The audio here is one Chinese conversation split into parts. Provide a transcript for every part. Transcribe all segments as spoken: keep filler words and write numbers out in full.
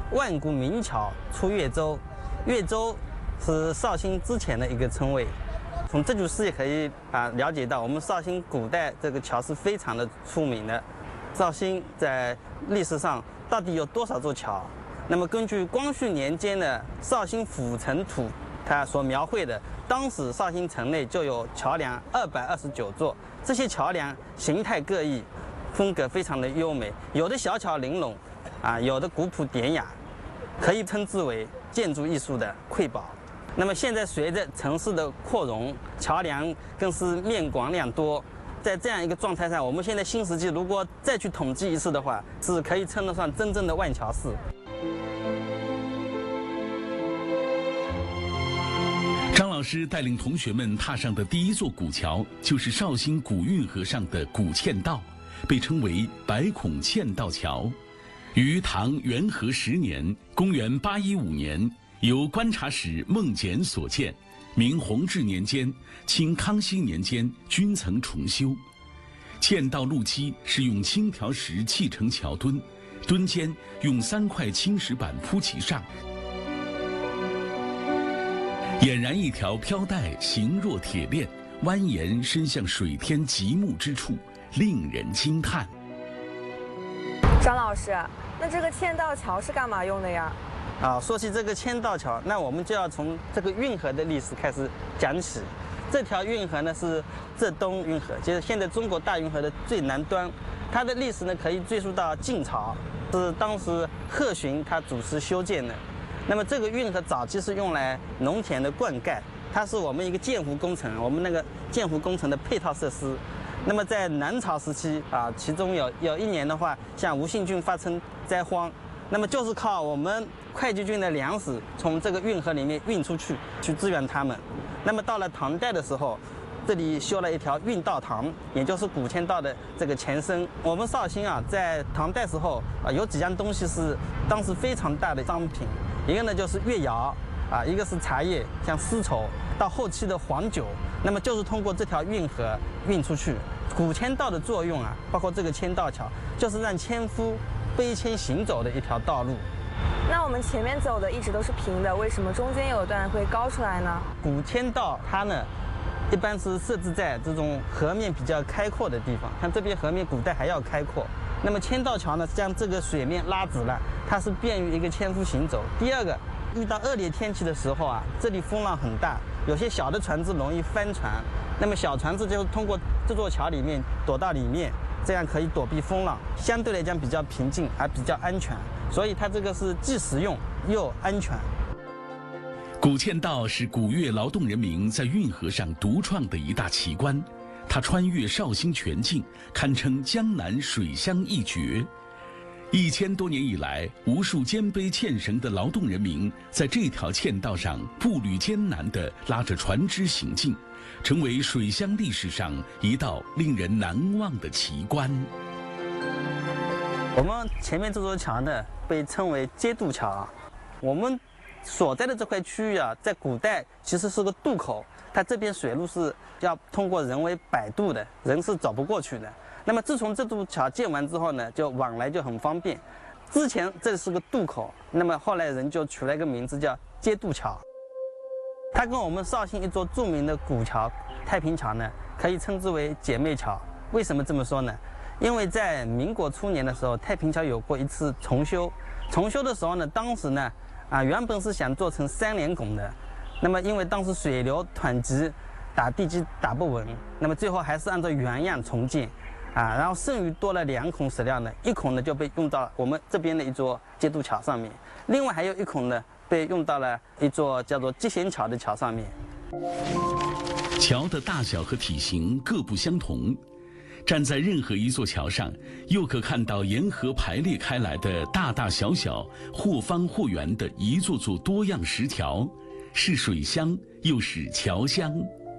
万古名桥出越州，越州是绍兴之前的一个称谓。从这句诗也可以啊了解到，我们绍兴古代这个桥是非常的出名的。绍兴在历史上到底有多少座桥？那么根据光绪年间的《绍兴府城图》，它所描绘的，当时绍兴城内就有桥梁二百二十九座，这些桥梁形态各异，风格非常的优美，有的小巧玲珑，啊，有的古朴典雅，可以称之为建筑艺术的瑰宝。那么现在随着城市的扩容，桥梁更是面广两多。在这样一个状态上，我们现在新石器如果再去统计一次的话，是可以称得上真正的万桥市。 张老师带领同学们踏上的第一座古桥，就是绍兴古运河上的古嵌道，被称为百孔嵌道桥。于唐元和十年（公元八一五年），由观察使孟简所建。明弘治年间、清康熙年间均曾重修。嵌道路基是用青条石砌成桥墩，墩间用三块青石板铺其上，俨然一条飘带，形若铁链，蜿蜒伸向水天极目之处，令人惊叹。 张老师，那这个嵌道桥是干嘛用的呀？ 啊，说起这个嵌道桥，那我们就要从这个运河的历史开始讲起。这条运河呢是浙东运河，就是现在中国大运河的最南端。它的历史呢可以追溯到晋朝，是当时贺询他主持修建的。那么这个运河早期是用来农田的灌溉，它是我们一个建湖工程，我们那个建湖工程的配套设施。那么在南朝时期啊，其中有有一年的话，像吴信郡发生灾荒。那么就是靠我们会稽郡的粮食从这个运河里面运出去，去支援他们。那么到了唐代的时候，这里修了一条运道塘，也就是古嵌道的这个前身。我们绍兴啊，在唐代时候啊，有几样东西是当时非常大的商品，一个呢就是越窑啊，一个是茶叶，像丝绸，到后期的黄酒，那么就是通过这条运河运出去。古嵌道的作用啊，包括这个嵌道桥，就是让纤夫背牵行走的一条道路。 那我们前面走的一直都是平的，为什么中间有一段会高出来呢？ 古嵌道它呢，一般是设置在这种河面比较开阔的地方，像这边河面古代还要开阔。那么嵌道桥呢，将这个水面拉直了，它是便于一个纤夫行走。第二个，遇到恶劣天气的时候啊，这里风浪很大，有些小的船只容易翻船，那么小船只就通过这座桥里面躲到里面。这样可以躲避风浪，相对来讲比较平静，还比较安全，所以它这个是既实用又安全。 古嵌道是古越劳动人民在运河上独创的一大奇观，它穿越绍兴全境，堪称江南水乡一绝。一千多年以来，无数肩背纤绳的劳动人民在这条嵌道上步履艰难地拉着船只行进，成为水乡历史上一道令人难忘的奇观。 我们前面这座桥呢，被称为接渡桥。我们所在的这块区域啊，在古代其实是个渡口，它这边水路是要通过人为摆渡的，人是走不过去的。那么自从这渡桥建完之后呢，就往来就很方便。之前这是个渡口，那么后来人就取了一个名字叫接渡桥。它跟我们绍兴一座著名的古桥太平桥呢，可以称之为姐妹桥。为什么这么说呢？因为在民国初年的时候，太平桥有过一次重修。重修的时候呢，当时呢，啊原本是想做成三连拱的，那么因为当时水流湍急，打地基打不稳，那么最后还是按照原样重建。啊，然后剩余多了两孔石料呢，一孔呢就被用到我们这边的一座接渡桥上面，另外还有一孔呢被用到了一座叫做接贤桥的桥上面。 桥的大小和体型各不相同，站在任何一座桥上，又可看到沿河排列开来的大大小小、或方或圆的一座座多样石桥，是水乡又是桥乡。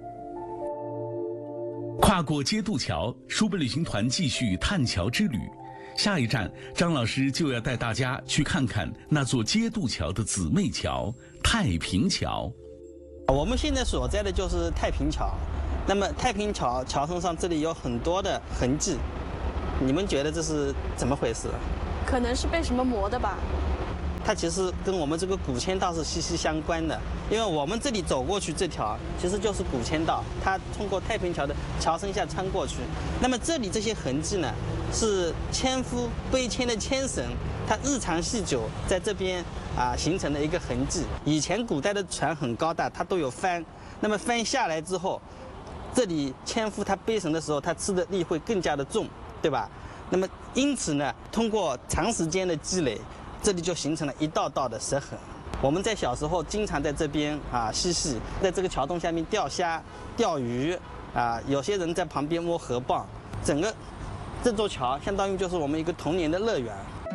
跨过接渡桥，书本旅行团继续探桥之旅。下一站，张老师就要带大家去看看那座接渡桥的姊妹桥——太平桥。 我们现在所在的就是太平桥。那么太平桥桥身上这里有很多的痕迹，你们觉得这是怎么回事？ 可能是被什么磨的吧。 它其实跟我们这个古签道是息息相关的。因为我们这里走过去这条其实就是古签道，它通过太平桥的桥身下穿过去。那么这里这些痕迹呢，是纤夫背牵的牵绳，它日长系久在这边啊形成的一个痕迹。以前古代的船很高大，它都有帆，那么帆下来之后，这里纤夫他背绳的时候，他吃的力会更加的重，对吧？那么因此呢，通过长时间的积累，这里就形成了一道道的折痕。我们在小时候经常在这边啊嬉戏，在这个桥洞下面钓虾、钓鱼啊，有些人在旁边摸河蚌，整个这座桥相当于就是我们一个童年的乐园。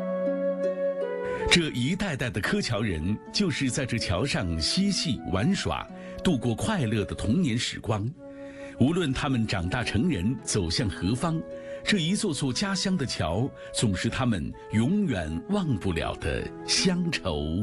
这一代代的柯桥人就是在这桥上嬉戏玩耍，度过快乐的童年时光。无论他们长大成人走向何方，这一座座家乡的桥总是他们永远忘不了的乡愁。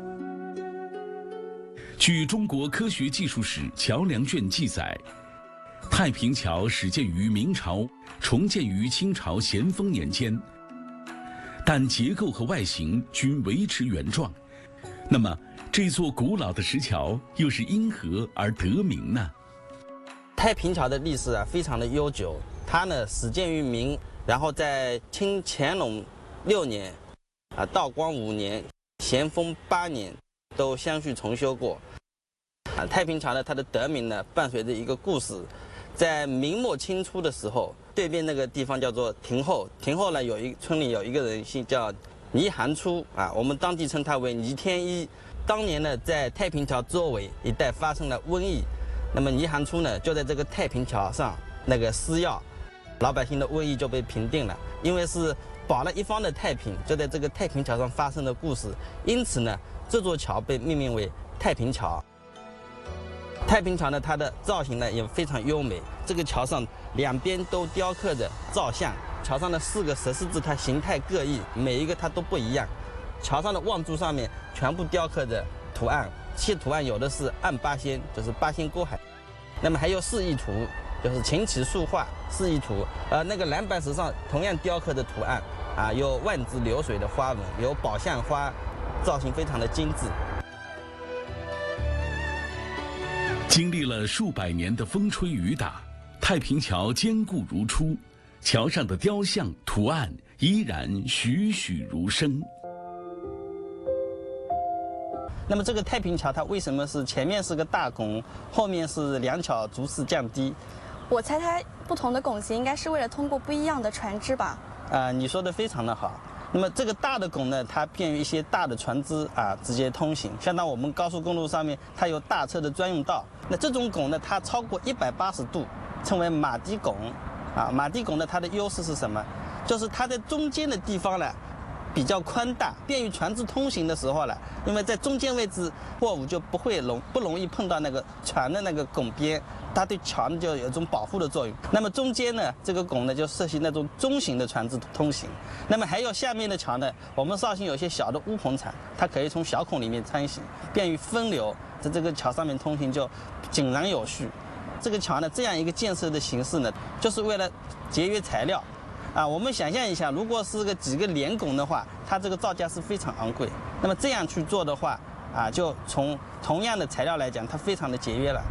据中国科学技术史桥梁卷记载，太平桥始建于明朝，重建于清朝咸丰年间，但结构和外形均维持原状。那么，这座古老的石桥又是因何而得名呢？ 太平桥的历史啊非常的悠久，它呢始建于明，然后在清乾隆六年、啊道光五年、咸丰八年都相续重修过。啊，太平桥呢，它的得名呢伴随着一个故事，在明末清初的时候，对面那个地方叫做亭后，亭后呢有一村里有一个人姓叫倪寒初啊，我们当地称他为倪天一。当年呢，在太平桥周围一带发生了瘟疫，那么倪寒初呢就在这个太平桥上那个施药，老百姓的瘟疫就被平定了。因为是保了一方的太平，就在这个太平桥上发生的故事，因此呢，这座桥被命名为太平桥。太平桥呢，它的造型呢也非常优美。这个桥上两边都雕刻着造像，桥上的四个石狮子它形态各异，每一个它都不一样。桥上的望柱上面全部雕刻着图案，这些图案有的是按八仙，就是八仙过海；那么还有示意图，就是琴棋书画示意图。呃，那个蓝白石上同样雕刻着图案啊，有万紫流水的花纹，有宝相花，造型非常的精致。 经历了数百年的风吹雨打，太平桥坚固如初，桥上的雕像图案依然栩栩如生。 那么这个太平桥它为什么是前面是个大拱，后面是两桥逐次降低？ 我猜它不同的拱形应该是为了通过不一样的船只吧？ 啊、呃，你说的非常的好。那么这个大的拱呢，它便于一些大的船只啊直接通行，相当我们高速公路上面它有大车的专用道。那这种拱呢，它超过一百八十度，称为马蹄拱。啊，马蹄拱呢，它的优势是什么？就是它在中间的地方呢比较宽大，便于船只通行的时候呢，因为在中间位置货物就不会容不容易碰到那个船的那个拱边，它对桥呢就有一种保护的作用。那么中间呢，这个拱呢就适合那种中型的船只通行。那么还有下面的桥呢，我们绍兴有些小的乌篷船，它可以从小孔里面穿行，便于分流，在这个桥上面通行就井然有序。这个桥呢，这样一个建设的形式呢，就是为了节约材料。啊，我们想象一下，如果是个几个连拱的话，它这个造价是非常昂贵。那么这样去做的话，啊，就从同样的材料来讲，它非常的节约了。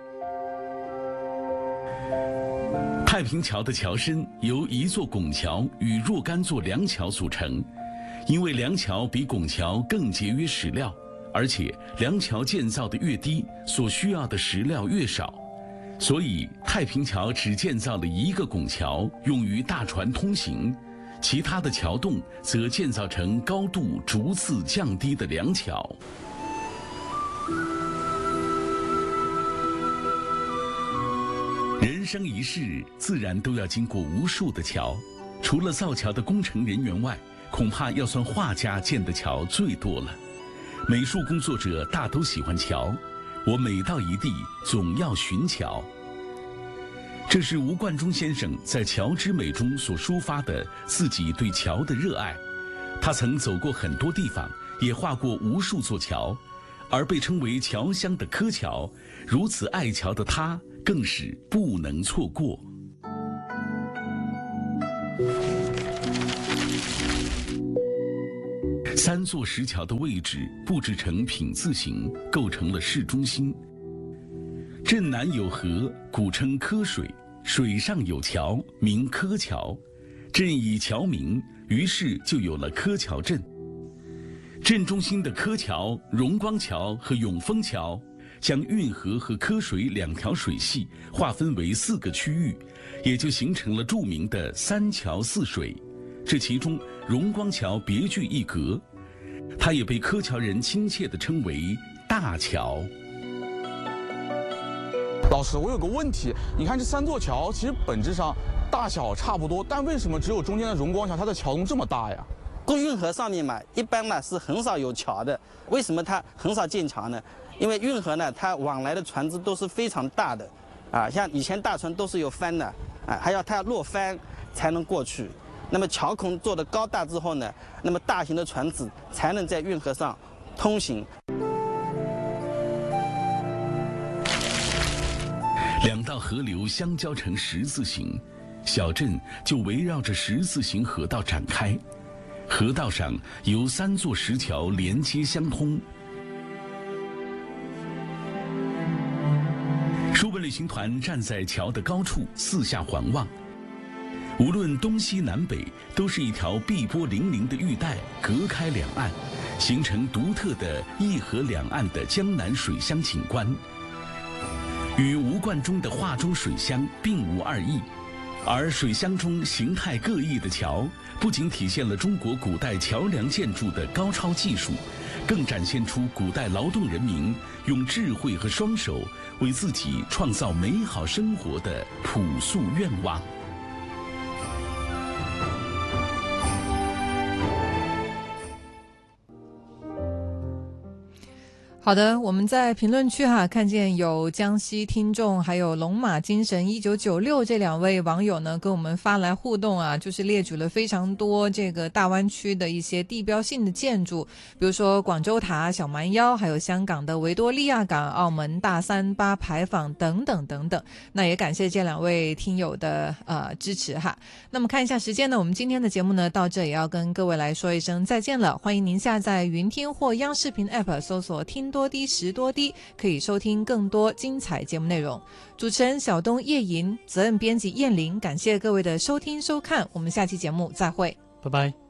太平桥的桥身由一座拱桥与若干座梁桥组成，因为梁桥比拱桥更节约石料，而且梁桥建造的越低，所需要的石料越少。所以，太平桥只建造了一个拱桥，用于大船通行；其他的桥洞则建造成高度逐次降低的梁桥。人生一世，自然都要经过无数的桥。除了造桥的工程人员外，恐怕要算画家建的桥最多了。美术工作者大都喜欢桥。我每到一地，总要寻桥。这是吴冠中先生在《桥之美》中所抒发的自己对桥的热爱。他曾走过很多地方，也画过无数座桥，而被称为桥乡的柯桥，如此爱桥的他，更是不能错过。 三座石桥的位置布置成品字形，构成了市中心。镇南有河，古称柯水，水上有桥，名柯桥。镇以桥名，于是就有了柯桥镇。镇中心的柯桥、荣光桥和永丰桥，将运河和柯水两条水系划分为四个区域，也就形成了著名的三桥四水。这其中，荣光桥别具一格，它也被柯桥人亲切地称为大桥。 老师，我有个问题，你看这三座桥，其实本质上大小差不多，但为什么只有中间的荣光桥，它的桥洞这么大呀？ 过运河上面嘛，一般呢是很少有桥的。为什么它很少建桥呢？因为运河呢，它往来的船只都是非常大的，啊，像以前大船都是有帆的，啊，还要它要落帆才能过去。那么桥孔做的高大之后呢，那么大型的船只才能在运河上通行。 两道河流相交成十字形，小镇就围绕着十字形河道展开。河道上由三座石桥连接相通。书本旅行团站在桥的高处，四下环望。无论东西南北，都是一条碧波粼粼的玉带隔开两岸，形成独特的一河两岸的江南水乡景观，与吴冠中的画中水乡并无二异。而水乡中形态各异的桥，不仅体现了中国古代桥梁建筑的高超技术，更展现出古代劳动人民用智慧和双手为自己创造美好生活的朴素愿望。 好的，我们在评论区哈看见有江西听众还有龙马精神一九九六这两位网友呢跟我们发来互动啊，就是列举了非常多这个大湾区的一些地标性的建筑，比如说广州塔、小蛮腰，还有香港的维多利亚港、澳门大三巴牌坊等等等等。那也感谢这两位听友的呃支持哈。那么看一下时间呢，我们今天的节目呢到这也要跟各位来说一声再见了。欢迎您下载云听或央视频 App 搜索听多低时多低，可以收听更多精彩节目内容。主持人小东、叶莹，责任编辑燕玲，感谢各位的收听收看，我们下期节目再会， 拜拜。